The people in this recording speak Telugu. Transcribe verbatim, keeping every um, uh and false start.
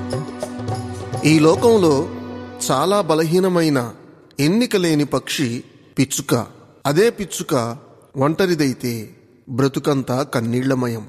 ఈ లోకంలో చాలా బలహీనమైన ఎన్నిక లేని పక్షి పిచ్చుక. అదే పిచ్చుక ఒంటరిదైతే బ్రతుకంతా కన్నీళ్లమయం.